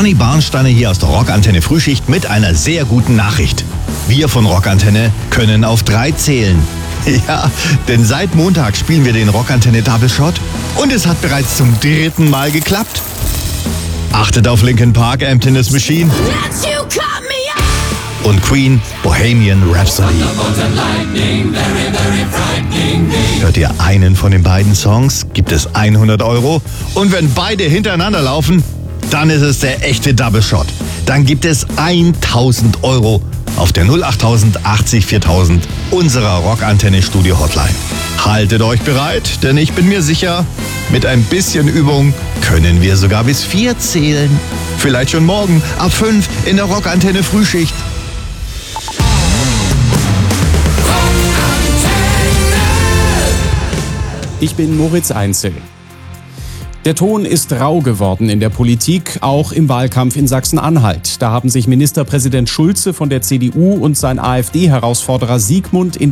Bernie Barnsteiner hier aus der Rockantenne Frühschicht mit einer sehr guten Nachricht. Wir von Rockantenne können auf 3 zählen. Ja, denn seit Montag spielen wir den Rockantenne Double Shot und es hat bereits zum 3. Mal geklappt. Achtet auf Linkin Park, Emptiness Machine und Queen, Bohemian Rhapsody. Hört ihr einen von den beiden Songs, gibt es 100 € und wenn beide hintereinander laufen, dann ist es der echte Double Shot. Dann gibt es 1000 € auf der 08000 80 4000 unserer Rockantenne Studio Hotline. Haltet euch bereit, denn ich bin mir sicher, mit ein bisschen Übung können wir sogar bis 4 zählen. Vielleicht schon morgen ab 5 in der Rockantenne Frühschicht. Ich bin Moritz Einzel. Der Ton ist rau geworden in der Politik, auch im Wahlkampf in Sachsen-Anhalt. Da haben sich Ministerpräsident Schulze von der CDU und sein AfD-Herausforderer Siegmund in